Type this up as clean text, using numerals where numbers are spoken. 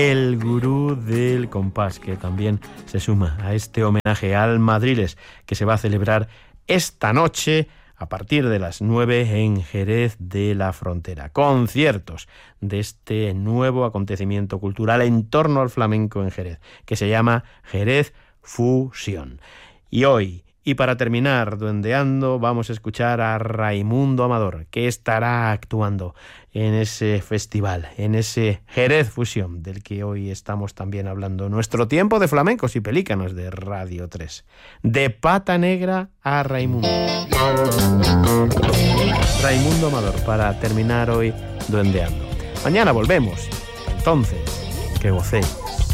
el gurú del compás, que también se suma a este homenaje al Madriles que se va a celebrar esta noche a partir de las 9 en Jerez de la Frontera. Conciertos de este nuevo acontecimiento cultural en torno al flamenco en Jerez, que se llama Jerez Fusión. Y hoy, y para terminar duendeando, vamos a escuchar a Raimundo Amador, que estará actuando en ese festival, en ese Jerez Fusión, del que hoy estamos también hablando. Nuestro tiempo de flamencos y pelícanos de Radio 3. De Pata Negra a Raimundo. Raimundo Amador, para terminar hoy duendeando. Mañana volvemos. Entonces, que gocéis.